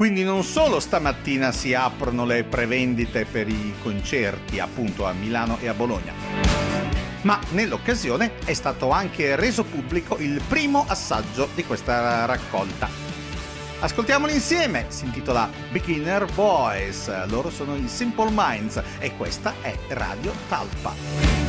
Quindi non solo stamattina si aprono le prevendite per i concerti appunto a Milano e a Bologna, ma nell'occasione è stato anche reso pubblico il primo assaggio di questa raccolta. Ascoltiamoli insieme, si intitola Beginner Boys, loro sono i Simple Minds e questa è Radio Talpa.